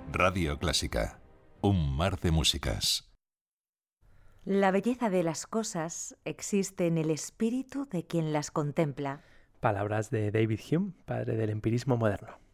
Radio Clásica, un mar de músicas. La belleza de las cosas existe en el espíritu de quien las contempla. Palabras de David Hume, padre del empirismo moderno.